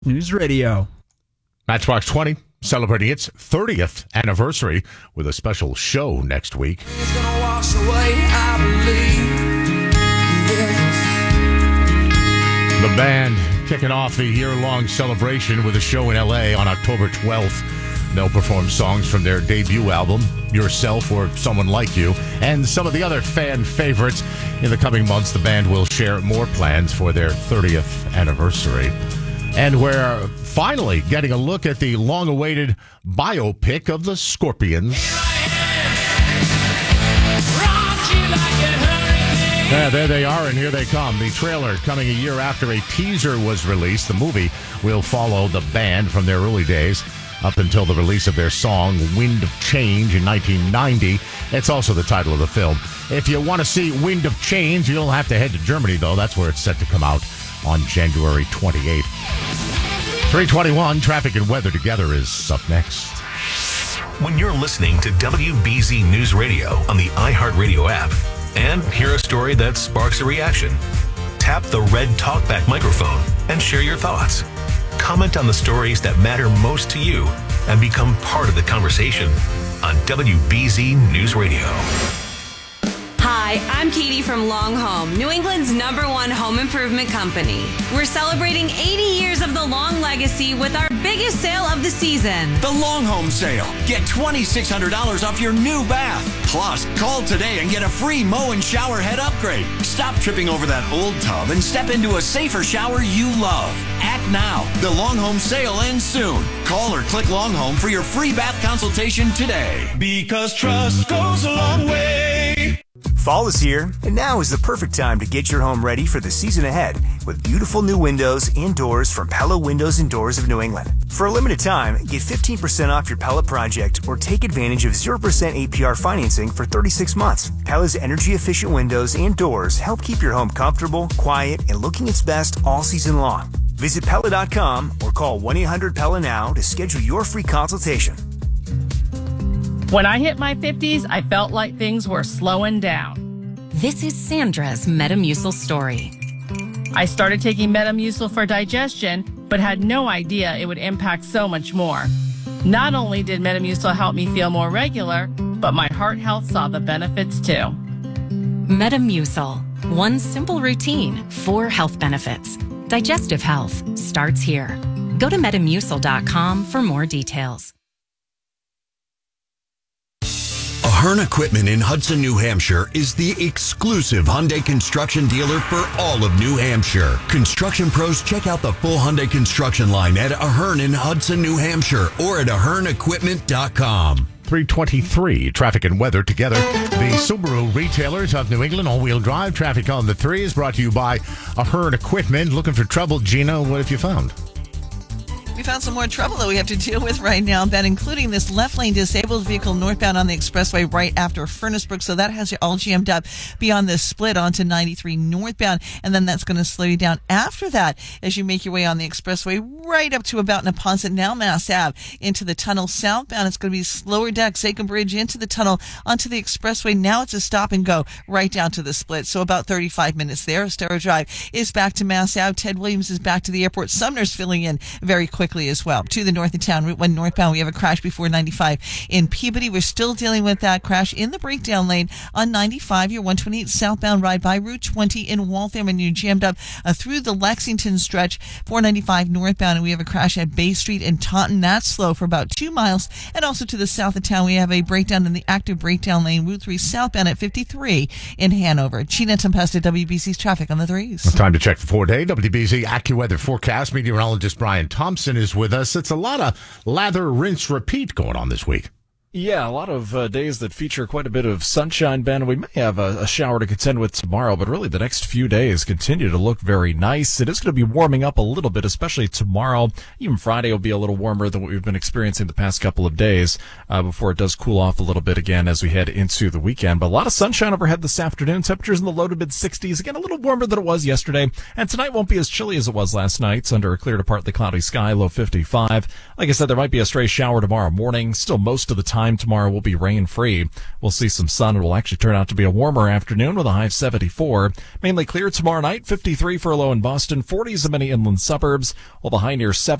News Radio. Matchbox 20 celebrating its 30th anniversary with a special show next week. It's gonna wash away, I believe. Yes. The band kicking off the year-long celebration with a show in L.A. on October 12th. They'll perform songs from their debut album, Yourself or Someone Like You, and some of the other fan favorites. In the coming months, the band will share more plans for their 30th anniversary. And we're finally getting a look at the long-awaited biopic of the Scorpions. Yeah, there they are, and here they come. The trailer coming a year after a teaser was released. The movie will follow the band from their early days up until the release of their song, Wind of Change, in 1990. It's also the title of the film. If you want to see Wind of Change, you'll have to head to Germany, though. That's where it's set to come out on January 28th. 321, traffic and weather together is up next. When you're listening to WBZ News Radio on the iHeartRadio app and hear a story that sparks a reaction, tap the red TalkBack microphone and share your thoughts. Comment on the stories that matter most to you and become part of the conversation on WBZ News Radio. Hi, I'm Katie from Long Home, New England's #1 home improvement company. We're celebrating 80 years of the Long legacy with our biggest sale of the season. The Long Home Sale. Get $2,600 off your new bath. Plus, call today and get a free mow and shower head upgrade. Stop tripping over that old tub and step into a safer shower you love. Act now. The Long Home Sale ends soon. Call or click Long Home for your free bath consultation today. Because trust goes a long way. Fall is here, and now is the perfect time to get your home ready for the season ahead with beautiful new windows and doors from Pella Windows and Doors of New England. For a limited time, get 15% off your Pella project or take advantage of 0% APR financing for 36 months. Pella's energy-efficient windows and doors help keep your home comfortable, quiet, and looking its best all season long. Visit Pella.com or call 1-800-PELLA now to schedule your free consultation. When I hit my 50s, I felt like things were slowing down. This is Sandra's Metamucil story. I started taking Metamucil for digestion, but had no idea it would impact so much more. Not only did Metamucil help me feel more regular, but my heart health saw the benefits too. Metamucil. One simple routine, 4 health benefits. Digestive health starts here. Go to Metamucil.com for more details. Ahern Equipment in Hudson, New Hampshire is the exclusive Hyundai construction dealer for all of New Hampshire. Construction pros, check out the full Hyundai construction line at Ahern in Hudson, New Hampshire or at AhernEquipment.com. 323, traffic and weather together. The Subaru retailers of New England, all-wheel drive traffic on the 3 is brought to you by Ahern Equipment. Looking for trouble, Gina, what have you found? We found some more trouble that we have to deal with right now, Ben, including this left lane disabled vehicle northbound on the expressway right after Furnace Brook. So that has you all jammed up beyond the split onto 93 northbound. And then that's going to slow you down after that as you make your way on the expressway right up to about Neponset, now Mass Ave, into the tunnel southbound. It's going to be slower down Sachem Bridge into the tunnel onto the expressway. Now it's a stop and go right down to the split. So about 35 minutes there. Estero Drive is back to Mass Ave. Ted Williams is back to the airport. Sumner's filling in very quickly as well. To the north of town, Route 1 northbound, we have a crash before 95 in Peabody. We're still dealing with that crash in the breakdown lane on 95. Your 128 southbound ride by Route 20 in Waltham, and you're jammed up through the Lexington stretch, 495 northbound, and we have a crash at Bay Street in Taunton. That's slow for about 2 miles. And also to the south of town, we have a breakdown in the active breakdown lane, Route 3 southbound at 53 in Hanover. Gina Tempesta, WBC's traffic on the 3s. Time to check the 4-day WBZ AccuWeather forecast. Meteorologist Brian Thompson is with us. It's a lot of lather, rinse, repeat going on this week. Yeah, a lot of days that feature quite a bit of sunshine, Ben. We may have a shower to contend with tomorrow, but really the next few days continue to look very nice. It is going to be warming up a little bit, especially tomorrow. Even Friday will be a little warmer than what we've been experiencing the past couple of days before it does cool off a little bit again as we head into the weekend. But a lot of sunshine overhead this afternoon. Temperatures in the low to mid-60s. Again, a little warmer than it was yesterday. And tonight won't be as chilly as it was last night. It's under a clear to partly cloudy sky, low 55. Like I said, there might be a stray shower tomorrow morning. Still most of the time time tomorrow will be rain-free. We'll see some sun. It will actually turn out to be a warmer afternoon with a high of 74. Mainly clear tomorrow night, 53 for a low in Boston, 40s in many inland suburbs, while the high near 70.